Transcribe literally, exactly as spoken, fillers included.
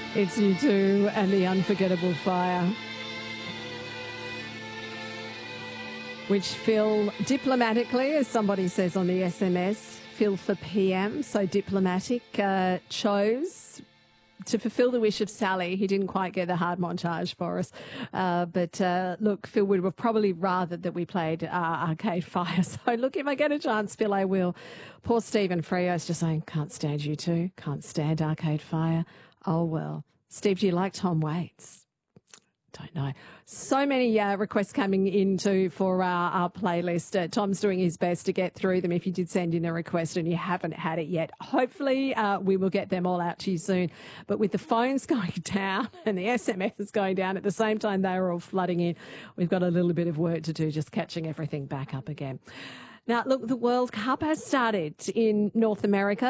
It's U two and the Unforgettable Fire, which Phil diplomatically, as somebody says on the S M S, Phil for P M, so diplomatic, uh, chose to fulfil the wish of Sally. He didn't quite get the hard montage for us. Uh, but uh, look, Phil would have probably rather that we played uh, Arcade Fire. So look, if I get a chance, Phil, I will. Poor Stephen Frio's just saying, can't stand you two, can't stand Arcade Fire. Oh, well. Steve, do you like Tom Waits? Don't know. So many uh, requests coming into for our, our playlist. Uh, Tom's doing his best to get through them. If you did send in a request and you haven't had it yet, hopefully uh, we will get them all out to you soon. But with the phones going down and the S M S going down at the same time they were all flooding in, we've got a little bit of work to do just catching everything back up again. Now, look, the World Cup has started in North America.